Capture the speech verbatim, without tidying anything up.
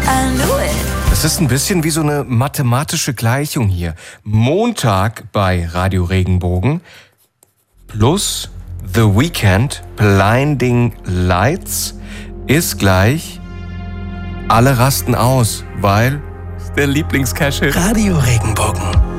I knew it. Das ist ein bisschen wie so eine mathematische Gleichung hier. Montag bei Radio Regenbogen plus The Weeknd Blinding Lights ist gleich alle rasten aus, weil der Lieblingscache. Radio Regenbogen.